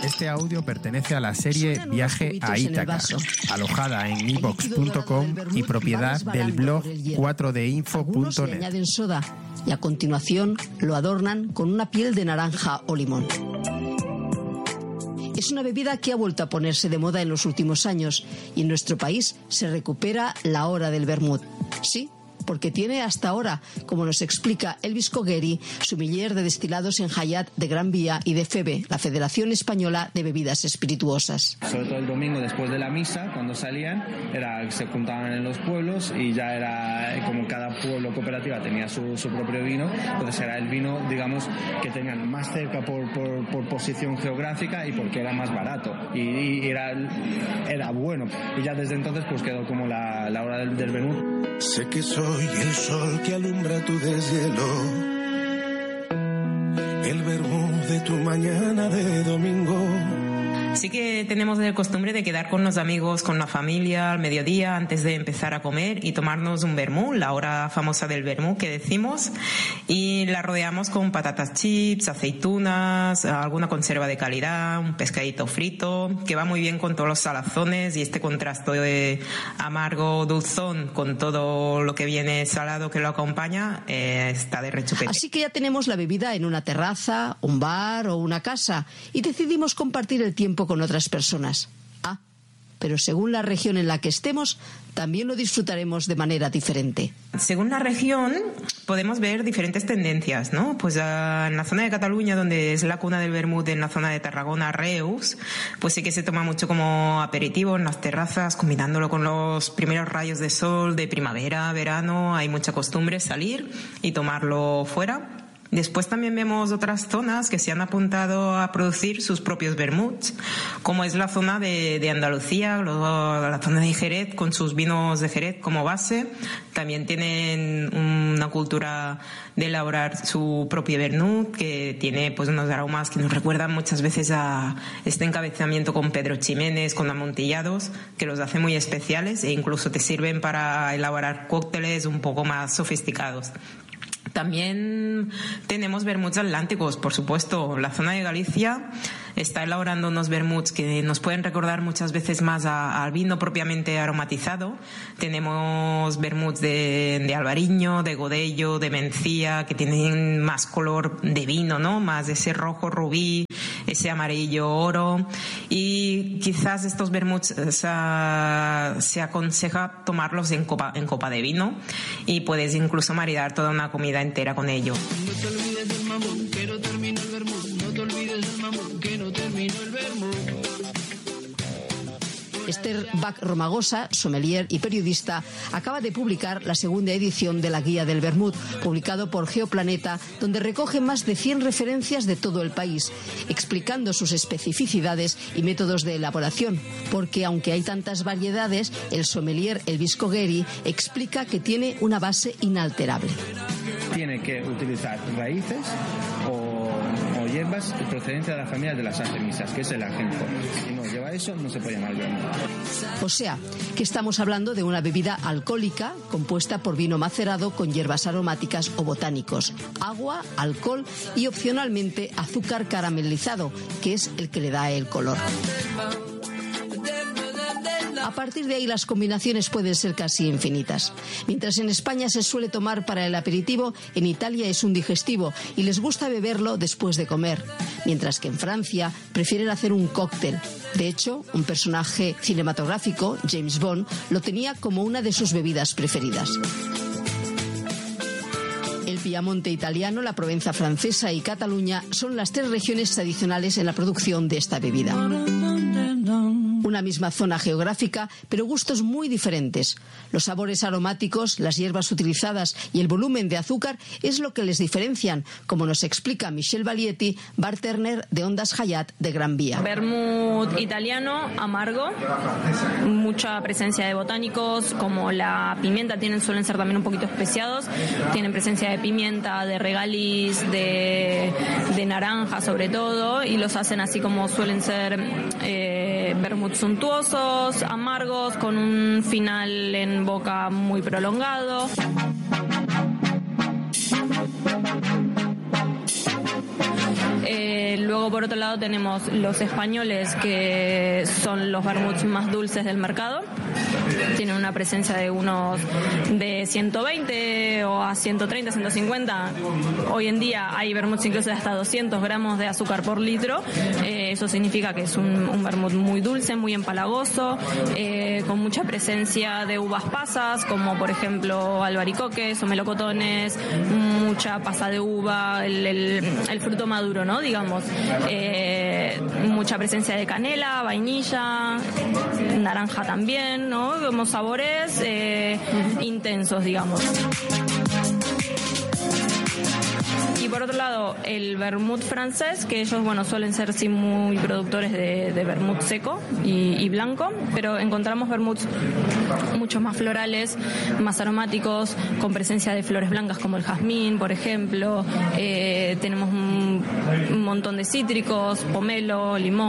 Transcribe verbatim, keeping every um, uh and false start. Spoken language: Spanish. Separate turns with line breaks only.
Este audio pertenece a la serie Viaje a Ítaca, alojada en i vox punto com y propiedad del blog cuatro d info punto net.
Le añaden soda y a continuación lo adornan con una piel de naranja o limón. Es una bebida que ha vuelto a ponerse de moda en los últimos años y en nuestro país se recupera la hora del vermut. Sí, porque tiene hasta ahora, como nos explica Elvis Cogheri, sommelier de destilados en Hayat de Gran Vía y de FEBE, la Federación Española de Bebidas Espirituosas.
Sobre todo el domingo después de la misa, cuando salían, era, se juntaban en los pueblos y ya era como cada pueblo cooperativa tenía su, su propio vino, entonces era el vino, digamos, que tenían más cerca por, por, por posición geográfica y porque era más barato y, y era, era bueno. Y ya desde entonces pues quedó como la, la hora del, del vermut.
Sé que soy el sol que alumbra tu deshielo, el vermut de tu mañana de domingo.
Sí que tenemos la costumbre de quedar con los amigos, con la familia al mediodía antes de empezar a comer y tomarnos un vermut, la hora famosa del vermut que decimos, y la rodeamos con patatas chips, aceitunas, alguna conserva de calidad, un pescadito frito, que va muy bien con todos los salazones y este contraste de amargo, dulzón con todo lo que viene salado que lo acompaña, eh, está de rechupete.
Así que ya tenemos la bebida en una terraza, un bar o una casa y decidimos compartir el tiempo con otras personas. Ah, pero según la región en la que estemos, también lo disfrutaremos de manera diferente.
Según la región, podemos ver diferentes tendencias, ¿no? Pues uh, en la zona de Cataluña, donde es la cuna del vermut, en la zona de Tarragona, Reus, pues sí que se toma mucho como aperitivo en las terrazas, combinándolo con los primeros rayos de sol de primavera, verano. Hay mucha costumbre salir y tomarlo fuera. Después también vemos otras zonas que se han apuntado a producir sus propios vermuts, como es la zona de, de Andalucía, la zona de Jerez, con sus vinos de Jerez como base. También tienen una cultura de elaborar su propio vermut, que tiene pues unos aromas que nos recuerdan muchas veces a este encabezamiento con Pedro Ximénez, con amontillados, que los hace muy especiales e incluso te sirven para elaborar cócteles un poco más sofisticados. También tenemos vermuts atlánticos, por supuesto. La zona de Galicia está elaborando unos vermuts que nos pueden recordar muchas veces más a, al vino propiamente aromatizado. Tenemos vermuts de, de albariño, de godello, de mencía, que tienen más color de vino, ¿no? Más de ese rojo rubí, ese amarillo oro. Y quizás estos vermuts se, se aconseja tomarlos en copa, en copa de vino y puedes incluso maridar toda una comida entera con ello.
No te olvides del mamón, que no terminó el vermut. No te olvides del mamón, que no terminó el vermut.
Esther Bach Romagosa, sommelier y periodista, acaba de publicar la segunda edición de la Guía del Vermut, publicado por Geoplaneta, donde recoge más de cien referencias de todo el país, explicando sus especificidades y métodos de elaboración, porque aunque hay tantas variedades, el sommelier Elvis Cogheri explica que tiene una base inalterable.
Tiene que utilizar raíces o, o hierbas procedentes de la familia de las artemisas, que es el ajenjo. Si no lleva eso, no se puede llamar vermut.
O sea, que estamos hablando de una bebida alcohólica compuesta por vino macerado con hierbas aromáticas o botánicos, agua, alcohol y opcionalmente azúcar caramelizado, que es el que le da el color. A partir de ahí las combinaciones pueden ser casi infinitas. Mientras en España se suele tomar para el aperitivo, en Italia es un digestivo y les gusta beberlo después de comer. Mientras que en Francia prefieren hacer un cóctel. De hecho, un personaje cinematográfico, James Bond, lo tenía como una de sus bebidas preferidas. El Piamonte italiano, la Provenza francesa y Cataluña son las tres regiones tradicionales en la producción de esta bebida. Una misma zona geográfica, pero gustos muy diferentes. Los sabores aromáticos, las hierbas utilizadas y el volumen de azúcar es lo que les diferencian, como nos explica Michelle Valietti, bartender de Ondas Hayat de Gran Vía.
Vermut italiano, amargo, mucha presencia de botánicos, como la pimienta, tienen suelen ser también un poquito especiados, tienen presencia de pimienta, de regaliz, de, de naranja sobre todo, y los hacen así como suelen ser eh, vermuts suntuosos, amargos, con un final en boca muy prolongado. Eh, luego, por otro lado, tenemos los españoles, que son los vermuts más dulces del mercado. Tienen una presencia de unos de ciento veinte o a ciento treinta, ciento cincuenta. Hoy en día hay vermuts incluso de hasta doscientos gramos de azúcar por litro. Eh, eso significa que es un, un vermut muy dulce, muy empalagoso, eh, con mucha presencia de uvas pasas, como por ejemplo albaricoques o melocotones, mucha pasa de uva, el, el, el fruto maduro, ¿no? Digamos, eh, mucha presencia de canela, vainilla, naranja también, ¿no? Como sabores eh, intensos, digamos. Y por otro lado, el vermut francés, que ellos, bueno, suelen ser sí muy productores de, de vermut seco y, y blanco, pero encontramos vermuts mucho más florales, más aromáticos, con presencia de flores blancas como el jazmín, por ejemplo. Eh, tenemos un, un montón de cítricos, pomelo, limón.